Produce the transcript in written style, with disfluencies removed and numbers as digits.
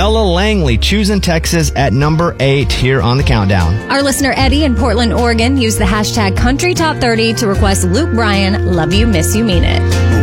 Ella Langley choosing Texas at number 8 here on the countdown. Our listener Eddie in Portland, Oregon used the hashtag Country Top 30 to request Luke Bryan, Love You, Miss You, Mean It.